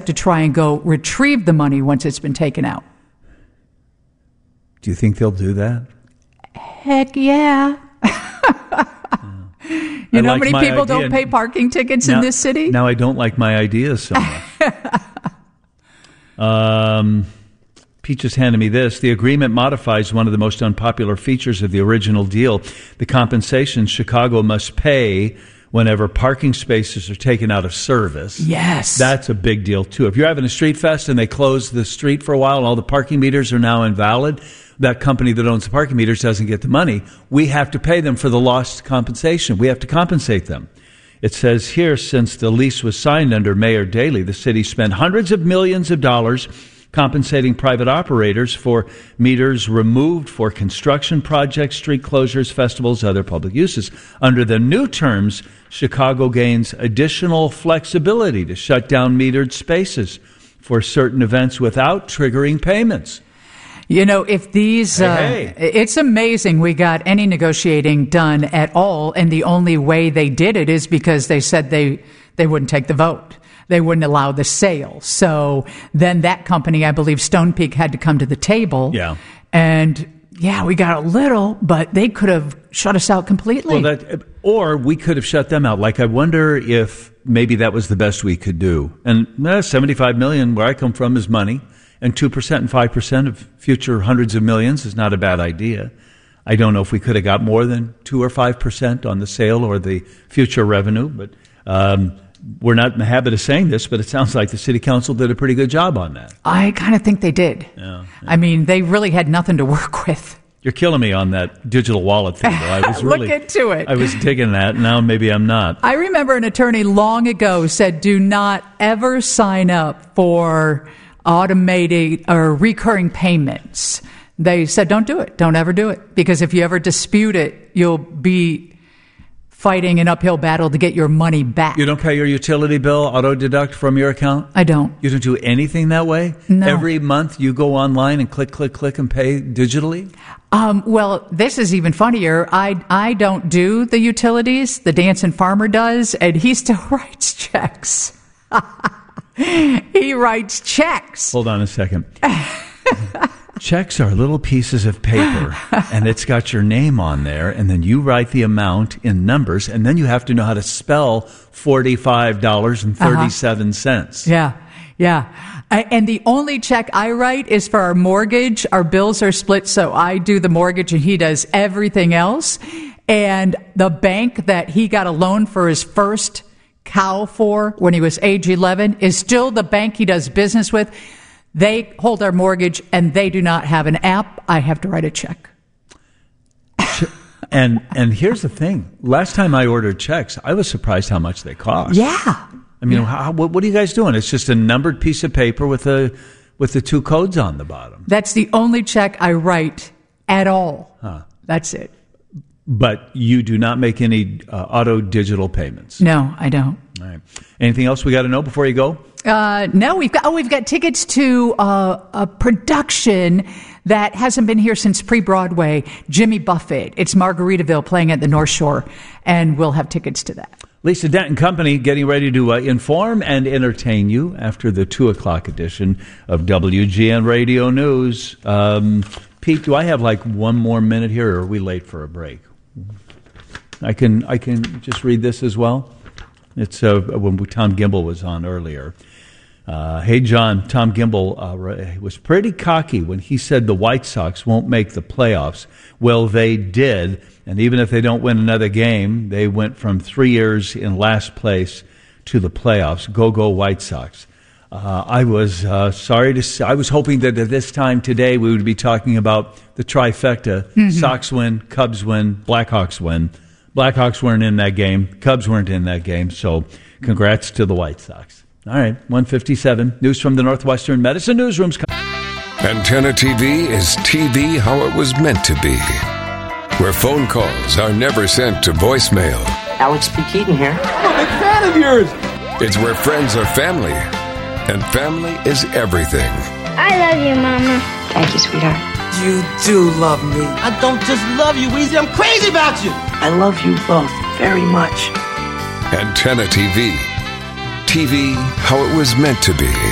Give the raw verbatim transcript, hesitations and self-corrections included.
to try and go retrieve the money once it's been taken out. Do you think they'll do that? Heck yeah. You know how many people don't pay parking tickets now, in this city? Now I don't like my ideas so much. um, Pete just handed me this. The agreement modifies one of the most unpopular features of the original deal. The compensation Chicago must pay whenever parking spaces are taken out of service. Yes. That's a big deal, too. If you're having a street fest and they close the street for a while and all the parking meters are now invalid, that company that owns the parking meters doesn't get the money. We have to pay them for the lost compensation. We have to compensate them. It says here, since the lease was signed under Mayor Daley, the city spent hundreds of millions of dollars compensating private operators for meters removed for construction projects, street closures, festivals, other public uses. Under the new terms, Chicago gains additional flexibility to shut down metered spaces for certain events without triggering payments. You know, if these, hey, uh, hey. it's amazing we got any negotiating done at all, and the only way they did it is because they said they, they wouldn't take the vote. They wouldn't allow the sale. So then that company, I believe Stone Peak, had to come to the table. Yeah. And yeah, we got a little, but they could have shut us out completely. Well, that, or we could have shut them out. Like, I wonder if maybe that was the best we could do. And eh, seventy-five million dollars, where I come from, is money. And two percent and five percent of future hundreds of millions is not a bad idea. I don't know if we could have got more than two or five percent on the sale or the future revenue, but um, we're not in the habit of saying this, but it sounds like the city council did a pretty good job on that. I kind of think they did. Yeah, yeah. I mean, they really had nothing to work with. You're killing me on that digital wallet thing, though. I was really, Look into it. I was digging that. Now maybe I'm not. I remember an attorney long ago said, do not ever sign up for automated or recurring payments. They said, don't do it. Don't ever do it. Because if you ever dispute it, you'll be fighting an uphill battle to get your money back. You don't pay your utility bill, auto deduct from your account? I don't. You don't do anything that way? No. Every month you go online and click, click, click and pay digitally? Um, well, this is even funnier. I, I don't do the utilities. The Dancing Farmer does, and he still writes checks. He writes checks. Hold on a second. Checks are little pieces of paper, and it's got your name on there, and then you write the amount in numbers, and then you have to know how to spell forty-five dollars and thirty-seven cents. Uh-huh. Yeah, yeah. I, and the only check I write is for our mortgage. Our bills are split, so I do the mortgage, and he does everything else. And the bank that he got a loan for his first cow for when he was age eleven is still the bank he does business with. They hold our mortgage, and they do not have an app. I have to write a check. and and here's the thing. Last time I ordered checks, I was surprised how much they cost. Yeah. I mean, yeah. how, what, what are you guys doing? It's just a numbered piece of paper with a with the two codes on the bottom. That's the only check I write at all. Huh. That's it. But you do not make any uh, auto digital payments. No, I don't. All right. Anything else we got to know before you go? Uh, no, we've got, oh, we've got tickets to uh, a production that hasn't been here since pre-Broadway, Jimmy Buffett. It's Margaritaville playing at the North Shore, and we'll have tickets to that. Lisa Dent and Company getting ready to uh, inform and entertain you after the two o'clock edition of W G N Radio News. Um, Pete, do I have like one more minute here, or are we late for a break? I can I can just read this as well. It's uh, when Tom Gimbel was on earlier. Uh, hey, John, Tom Gimbel uh, was pretty cocky when he said the White Sox won't make the playoffs. Well, they did, and even if they don't win another game, they went from three years in last place to the playoffs. Go, go, White Sox. Uh, I was uh, sorry to say, I was hoping that at this time today we would be talking about the trifecta. Mm-hmm. Sox win, Cubs win, Blackhawks win. Blackhawks weren't in that game. Cubs weren't in that game. So congrats to the White Sox. All right, one fifty-seven. News from the Northwestern Medicine Newsrooms. Antenna T V is T V how it was meant to be, where phone calls are never sent to voicemail. Alex P. Keaton here. I'm a big fan of yours. It's where friends are family, and family is everything. I love you, Mama. Thank you, sweetheart. You do love me. I don't just love you, Weezy. I'm crazy about you. I love you both very much. Antenna T V. T V how it was meant to be.